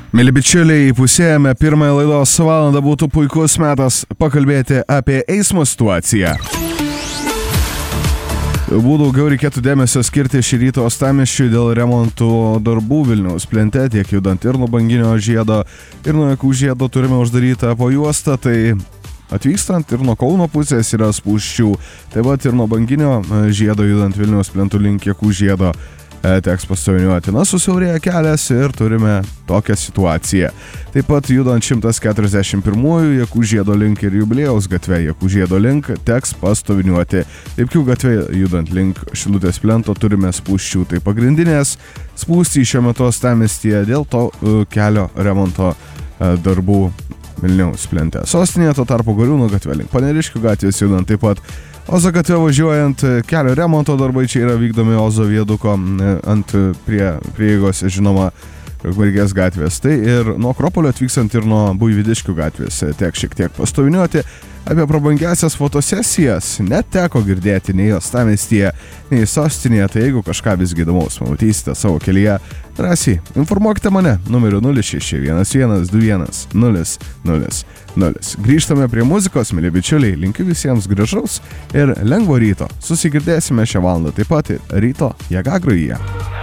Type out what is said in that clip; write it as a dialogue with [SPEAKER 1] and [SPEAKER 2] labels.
[SPEAKER 1] Mėly bičiuliai, įpusėjame pirmąją laidos valandą, būtų puikus metas pakalbėti apie eismo situaciją. Daugiau reikėtų dėmesio skirti šį rytą uostamiesčiui dėl remontų darbų Vilniaus plente, tiek judant ir nuo Banginio žiedo, ir nuo Jakų žiedo turime uždarytą po juostą, tai atvykstant ir nuo Kauno pusės yra spūsčių, taip pat ir nuo Banginio žiedo judant Vilniaus plentų link Jakų žiedo teks pastoviniuoti. Susiaurėja kelias ir turime tokią situaciją. Taip pat judant 141 Jakų žiedo link ir Jubiliejaus gatve Jakų žiedo link teks pastoviniuoti. Lipkių gatve judant link Šilutės plento turime spūsčių. Tai pagrindinės spūstys šiuo metu uostamiestyje dėl to kelio remonto darbų Vilniaus plente. Sostinėje tuo tarpu Gariūnų gatve link Paneriškių gatvės judant taip pat Ozo gatve važiuojant, kelio remonto darbai čia yra vykdomi Ozo viaduko ant prieigos, žinoma, Ukmergės gatvės. Tai ir nuo Akropolio atvykstant ir nuo Buivydiškių gatvės tiek šiek tiek pastoviniuoti. Apie prabangiasias fotosesijas neteko girdėti nei uostamiestyje, nei sostinėje, tai jeigu kažką visgi įdomaus pamatysite savo kelyje, drąsiai informuokite mane numeriu 0611210000. Grįžtame prie muzikos, mėly bičiuliai, linkiu visiems gražaus ir lengvo ryto. Susigirdėsime šią valandą taip pat ir ryto Jėgagrojyje.